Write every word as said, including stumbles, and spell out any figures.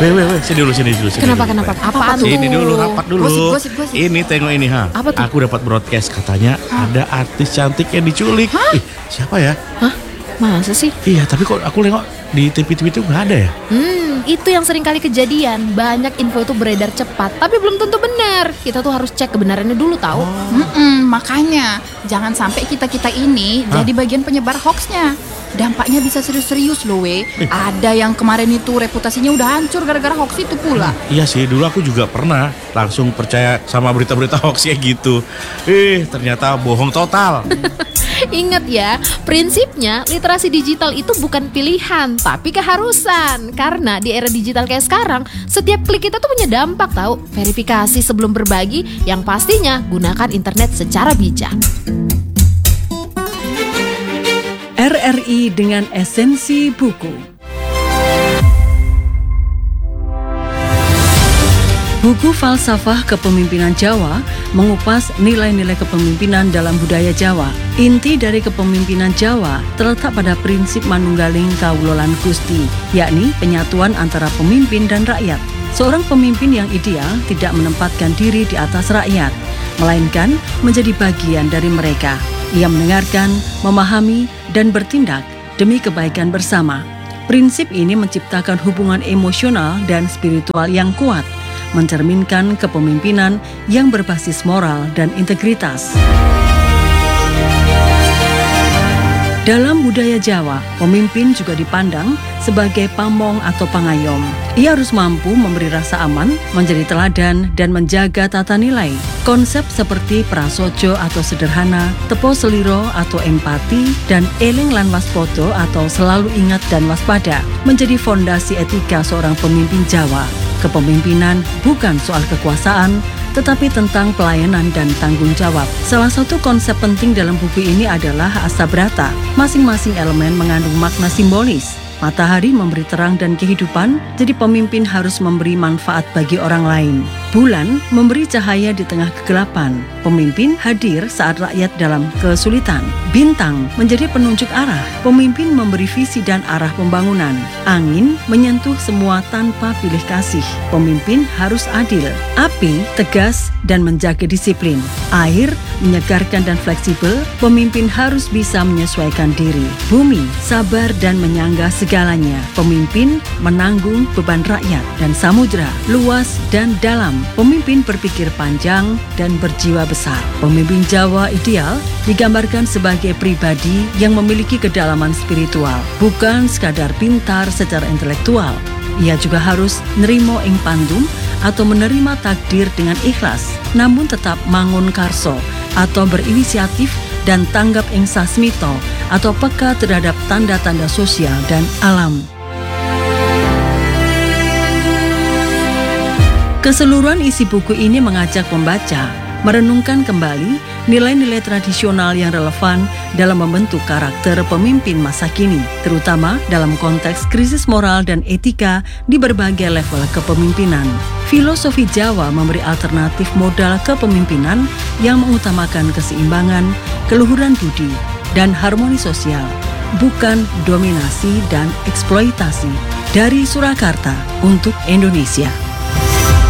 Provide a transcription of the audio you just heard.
Weh, weh, weh, sini dulu, sini dulu. Sini Kenapa, dulu, kenapa? weh. Apaan tuh? Sini dulu, rapat dulu. Gosip, gosip, gosip. Ini tengok ini, ha. Apa tuh? Aku dapat broadcast katanya ada artis cantik yang diculik. Ih, siapa ya? Hah? Masa sih? Iya, tapi kok aku nengok di T V-T V itu nggak ada ya? Hmm, itu yang sering kali kejadian. Banyak info itu beredar cepat, tapi belum tentu benar. Kita tuh harus cek kebenarannya dulu, tahu? Mm-mm, makanya jangan sampai kita-kita ini Hah? jadi bagian penyebar hoaxnya. Dampaknya bisa serius-serius loh we. Ada yang kemarin itu reputasinya udah hancur gara-gara hoax itu pula. Iya sih, dulu aku juga pernah langsung percaya sama berita-berita hoax kayak gitu. Eh, ternyata bohong total. Ingat ya, prinsipnya literasi digital itu bukan pilihan, tapi keharusan. Karena di era digital kayak sekarang, setiap klik kita tuh punya dampak tahu. Verifikasi sebelum berbagi, yang pastinya gunakan internet secara bijak. R R I dengan esensi buku. Buku Falsafah Kepemimpinan Jawa mengupas nilai-nilai kepemimpinan dalam budaya Jawa. Inti dari kepemimpinan Jawa terletak pada prinsip manunggaling kawulolan Gusti, yakni penyatuan antara pemimpin dan rakyat. Seorang pemimpin yang ideal tidak menempatkan diri di atas rakyat, melainkan menjadi bagian dari mereka. Ia mendengarkan, memahami, dan bertindak demi kebaikan bersama. Prinsip ini menciptakan hubungan emosional dan spiritual yang kuat, mencerminkan kepemimpinan yang berbasis moral dan integritas. Dalam budaya Jawa, pemimpin juga dipandang sebagai pamong atau pangayom. Ia harus mampu memberi rasa aman, menjadi teladan, dan menjaga tata nilai. Konsep seperti prasojo atau sederhana, tepo seliro atau empati, dan eling lan waspada atau selalu ingat dan waspada menjadi fondasi etika seorang pemimpin Jawa. Kepemimpinan bukan soal kekuasaan, tetapi tentang pelayanan dan tanggung jawab. Salah satu konsep penting dalam buku ini adalah asabrata. Masing-masing elemen mengandung makna simbolis. Matahari memberi terang dan kehidupan, jadi pemimpin harus memberi manfaat bagi orang lain. Bulan memberi cahaya di tengah kegelapan. Pemimpin hadir saat rakyat dalam kesulitan. Bintang menjadi penunjuk arah. Pemimpin memberi visi dan arah pembangunan. Angin menyentuh semua tanpa pilih kasih. Pemimpin harus adil. Api tegas dan menjaga disiplin. Air menyegarkan dan fleksibel. Pemimpin harus bisa menyesuaikan diri. Bumi sabar dan menyangga segalanya. Pemimpin menanggung beban rakyat. Dan samudra luas dan dalam. Pemimpin berpikir panjang dan berjiwa besar. Pemimpin Jawa ideal digambarkan sebagai pribadi yang memiliki kedalaman spiritual, bukan sekadar pintar secara intelektual. Ia juga harus nerimo ing pandum atau menerima takdir dengan ikhlas, namun tetap mangun karso atau berinisiatif dan tanggap ing sasmito atau peka terhadap tanda-tanda sosial dan alam. Keseluruhan isi buku ini mengajak pembaca merenungkan kembali nilai-nilai tradisional yang relevan dalam membentuk karakter pemimpin masa kini, terutama dalam konteks krisis moral dan etika di berbagai level kepemimpinan. Filosofi Jawa memberi alternatif modal kepemimpinan yang mengutamakan keseimbangan, keluhuran budi, dan harmoni sosial, bukan dominasi dan eksploitasi. Dari Surakarta untuk Indonesia.